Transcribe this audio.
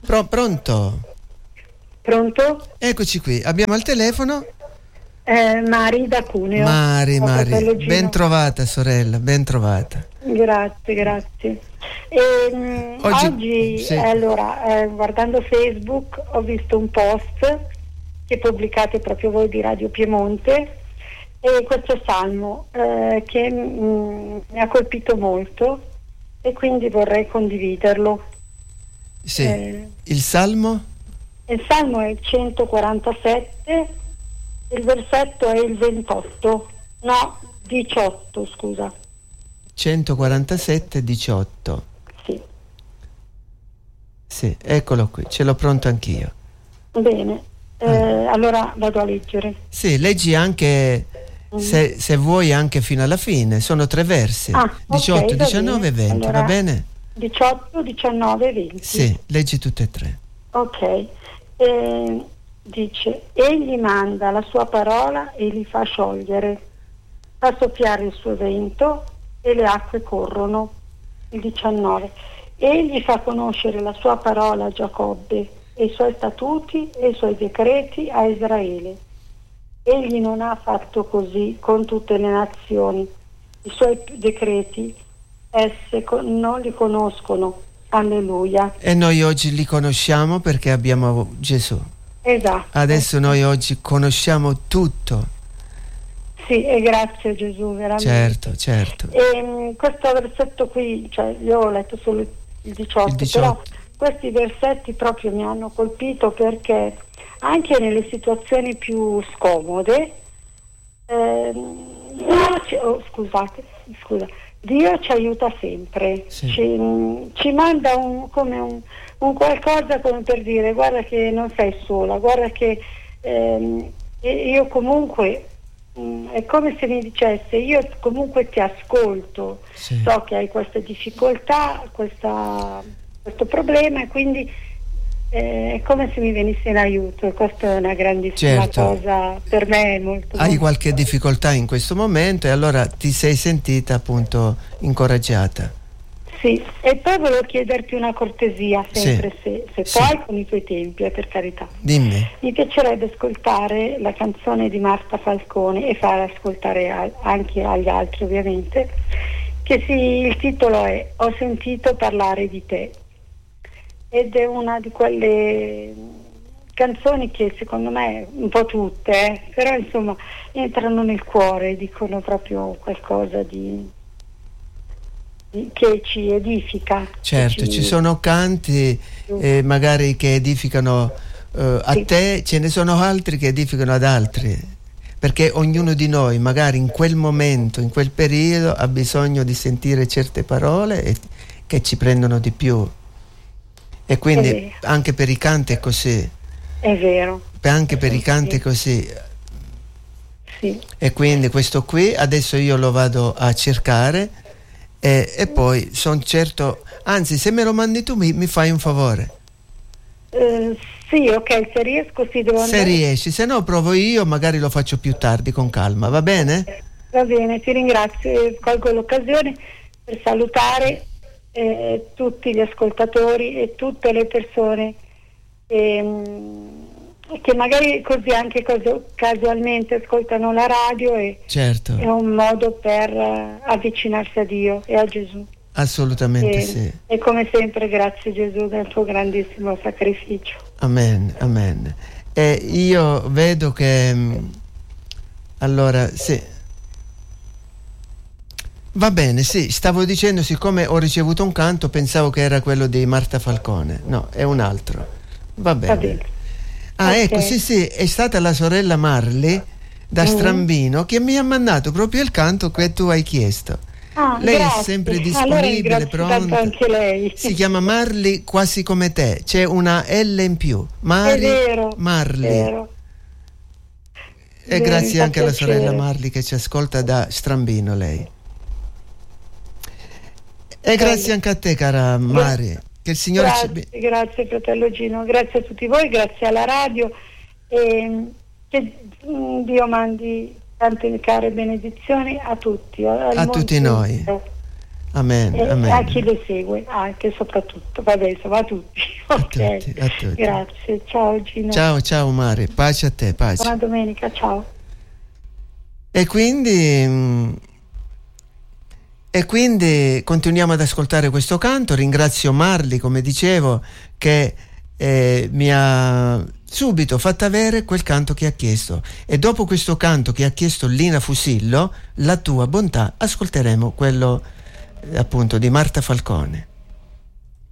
Pronto? Pronto? Eccoci qui, abbiamo al telefono Mari da Cuneo. Mari, ben trovata sorella, ben trovata. Grazie. Oggi sì. Allora, guardando Facebook ho visto un post che pubblicate proprio voi di Radio Piemonte, e questo salmo che mi ha colpito molto e quindi vorrei condividerlo. Sì. Il salmo? Il salmo è il 147, il versetto è il 18, scusa. 147, 18. Sì. Sì, eccolo qui, ce l'ho pronto anch'io. Bene, allora vado a leggere. Sì, leggi anche, se vuoi, anche fino alla fine. Sono 3 versi. 18, okay, 19 e 20, allora, va bene? 18, 19 e 20. Sì, leggi tutte e 3. Ok. Dice: egli manda la sua parola e li fa sciogliere, fa soffiare il suo vento e le acque corrono. Il 19: egli fa conoscere la sua parola a Giacobbe e i suoi statuti e i suoi decreti a Israele. Egli non ha fatto così con tutte le nazioni, i suoi decreti esse non li conoscono. Alleluia. E noi oggi li conosciamo perché abbiamo Gesù. Esatto. Adesso noi oggi conosciamo tutto. Sì, e grazie a Gesù, veramente. Certo. E questo versetto qui, cioè io ho letto solo il 18, però questi versetti proprio mi hanno colpito, perché anche nelle situazioni più scomode Dio ci aiuta sempre, sì. ci manda un qualcosa, come per dire: guarda che non sei sola, guarda che io comunque, è come se mi dicesse: io comunque ti ascolto, sì. So che hai queste difficoltà, questo problema, e quindi è come se mi venisse in aiuto, e questa è una grandissima cosa per me. Hai qualche difficoltà in questo momento e allora ti sei sentita appunto incoraggiata. Sì, e poi volevo chiederti una cortesia, sempre, sì. se puoi, con i tuoi tempi, per carità. Dimmi. Mi piacerebbe ascoltare la canzone di Marta Falcone e far ascoltare anche agli altri, ovviamente, il titolo è Ho sentito parlare di te, ed è una di quelle canzoni che secondo me, un po' tutte, però insomma entrano nel cuore, dicono proprio qualcosa che ci edifica. Certo, ci sono canti magari che edificano a te, ce ne sono altri che edificano ad altri, perché ognuno di noi magari in quel momento, in quel periodo, ha bisogno di sentire certe parole che ci prendono di più. E quindi anche per i canti è così. È vero. Anche per i canti è così. Sì. E quindi questo qui adesso io lo vado a cercare e poi sono certo, anzi, se me lo mandi tu mi fai un favore. Sì, ok, se riesco devo andare. Se riesci, se no provo io, magari lo faccio più tardi con calma, va bene? Va bene, ti ringrazio, colgo l'occasione per salutare tutti gli ascoltatori e tutte le persone che magari così anche casualmente ascoltano la radio, e certo. È un modo per avvicinarsi a Dio e a Gesù. Assolutamente sì. E come sempre grazie Gesù del tuo grandissimo sacrificio. Amen, amen. E io vedo che allora sì. Va bene, sì, stavo dicendo, siccome ho ricevuto un canto, pensavo che era quello di Marta Falcone. No, è un altro. Va bene. Okay. Ecco, sì, è stata la sorella Marli da Strambino che mi ha mandato proprio il canto che tu hai chiesto. Lei grazie. È sempre disponibile, allora, pronta. Anche lei. Si chiama Marli quasi come te, c'è una L in più. Marli. È vero, Marli. Vero. E grazie anche alla sorella Marli che ci ascolta da Strambino, lei. E grazie anche a te, cara Mari. Che il Signore grazie fratello Gino, grazie a tutti voi, grazie alla radio, e che Dio mandi tante care benedizioni a tutti. A tutti noi. Amen, e amen. a chi le segue anche, soprattutto. Vabbè, insomma, a tutti. Ok, a tutti. grazie. Ciao Gino. Ciao Mare, pace a te, pace. Buona domenica, ciao. E quindi continuiamo ad ascoltare questo canto. Ringrazio Marli, come dicevo, che mi ha subito fatto avere quel canto che ha chiesto, e dopo questo canto che ha chiesto Lina Fusillo, La tua bontà, ascolteremo quello appunto di Marta Falcone.